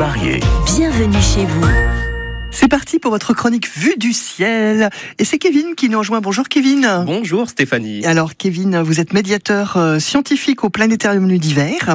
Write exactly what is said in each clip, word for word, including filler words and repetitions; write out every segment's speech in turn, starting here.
Barrier. Bienvenue chez vous. C'est parti pour votre chronique Vue du ciel. Et c'est Kevin qui nous rejoint. Bonjour Kevin. Bonjour Stéphanie. Alors Kevin, vous êtes médiateur euh, scientifique au Planétarium Ludiver.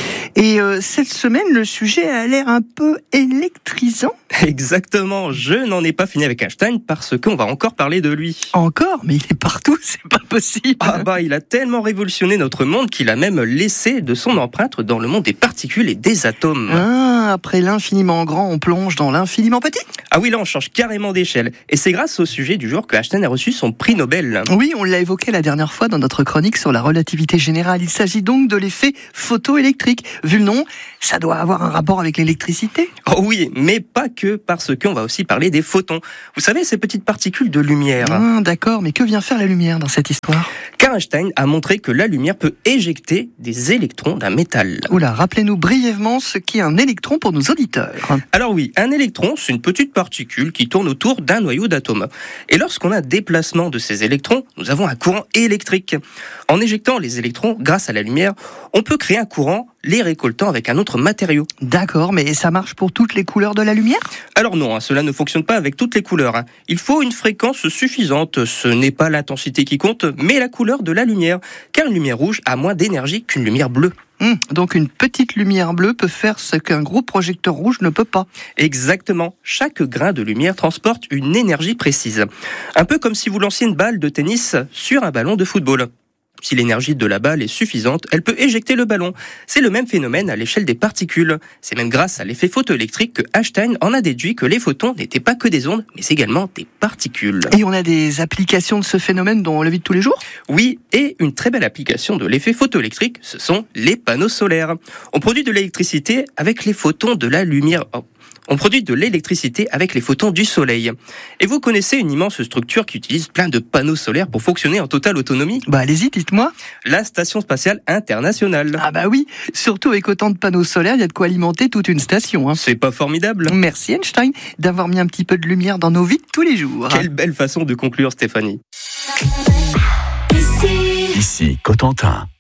Et euh, cette semaine, le sujet a l'air un peu électrisant. Exactement, je n'en ai pas fini avec Einstein parce qu'on va encore parler de lui. Encore? Mais il est partout, c'est pas possible. Ah bah, il a tellement révolutionné notre monde qu'il a même laissé de son empreinte dans le monde des particules et des atomes. Ah, après l'infiniment grand, on plonge dans l'infiniment petit. Ah oui, là on change carrément d'échelle. Et c'est grâce au sujet du jour que Einstein a reçu son prix Nobel. Oui, on l'a évoqué la dernière fois dans notre chronique sur la relativité générale. Il s'agit donc de l'effet photoélectrique. Vu le nom, ça doit avoir un rapport avec l'électricité. Oh oui, mais pas que, parce qu'on va aussi parler des photons. Vous savez, ces petites particules de lumière. Ah, d'accord, mais que vient faire la lumière dans cette histoire? Car Einstein a montré que la lumière peut éjecter des électrons d'un métal. Oula, rappelez-nous brièvement ce qu'est un électron pour nos auditeurs. Alors oui, un électron, c'est une petite particule qui tourne autour d'un noyau d'atome. Et lorsqu'on a un déplacement de ces électrons, nous avons un courant électrique. En éjectant les électrons grâce à la lumière, on peut créer un courant, les récoltant avec un autre matériau. D'accord, mais ça marche pour toutes les couleurs de la lumière? Alors non, hein, cela ne fonctionne pas avec toutes les couleurs. Hein. Il faut une fréquence suffisante. Ce n'est pas l'intensité qui compte, mais la couleur de la lumière. Car une lumière rouge a moins d'énergie qu'une lumière bleue. Hum, donc une petite lumière bleue peut faire ce qu'un gros projecteur rouge ne peut pas. Exactement. Chaque grain de lumière transporte une énergie précise. Un peu comme si vous lanciez une balle de tennis sur un ballon de football. Si l'énergie de la balle est suffisante, elle peut éjecter le ballon. C'est le même phénomène à l'échelle des particules. C'est même grâce à l'effet photoélectrique que Einstein en a déduit que les photons n'étaient pas que des ondes, mais également des particules. Et on a des applications de ce phénomène dans la vie de tous les jours? Oui, et une très belle application de l'effet photoélectrique, ce sont les panneaux solaires. On produit de l'électricité avec les photons de la lumière... Oh. On produit de l'électricité avec les photons du soleil. Et vous connaissez une immense structure qui utilise plein de panneaux solaires pour fonctionner en totale autonomie? Bah allez-y, dites-moi. La Station Spatiale Internationale. Ah bah oui, surtout avec autant de panneaux solaires, il y a de quoi alimenter toute une station. Hein. C'est pas formidable? Merci Einstein d'avoir mis un petit peu de lumière dans nos vies de tous les jours. Quelle belle façon de conclure, Stéphanie. Ici Cotentin.